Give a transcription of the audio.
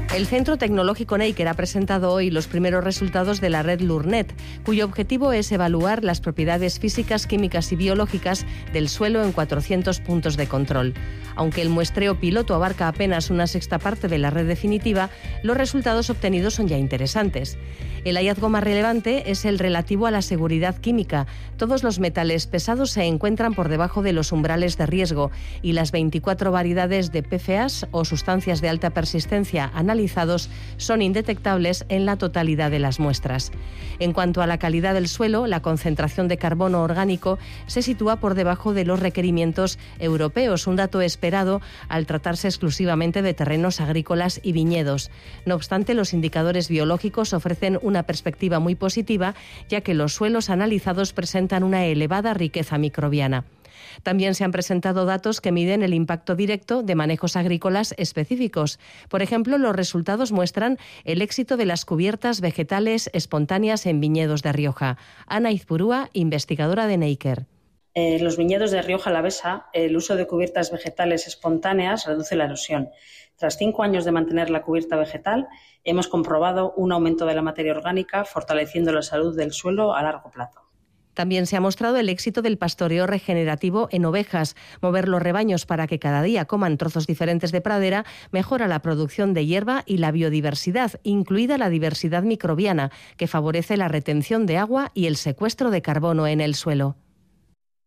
El Centro Tecnológico Neiker ha presentado hoy los primeros resultados de la red LURNET, cuyo objetivo es evaluar las propiedades físicas, químicas y biológicas del suelo en 400 puntos de control. Aunque el muestreo piloto abarca apenas una sexta parte de la red definitiva, los resultados obtenidos son ya interesantes. El hallazgo más relevante es el relativo a la seguridad química. Todos los metales pesados se encuentran por debajo de los umbrales de riesgo y las 24 variedades de PFAS o sustancias de alta persistencia analizados son indetectables en la totalidad de las muestras. En cuanto a la calidad del suelo, la concentración de carbono orgánico se sitúa por debajo de los requerimientos europeos, un dato esperado al tratarse exclusivamente de terrenos agrícolas y viñedos. No obstante, los indicadores biológicos ofrecen una perspectiva muy positiva, ya que los suelos analizados presentan una elevada riqueza microbiana. También se han presentado datos que miden el impacto directo de manejos agrícolas específicos. Por ejemplo, los resultados muestran el éxito de las cubiertas vegetales espontáneas en viñedos de Rioja. Ana Izpurúa, investigadora de Neiker. En los viñedos de Rioja Alavesa, el uso de cubiertas vegetales espontáneas reduce la erosión. Tras 5 años de mantener la cubierta vegetal, hemos comprobado un aumento de la materia orgánica, fortaleciendo la salud del suelo a largo plazo. También se ha mostrado el éxito del pastoreo regenerativo en ovejas. Mover los rebaños para que cada día coman trozos diferentes de pradera mejora la producción de hierba y la biodiversidad, incluida la diversidad microbiana, que favorece la retención de agua y el secuestro de carbono en el suelo.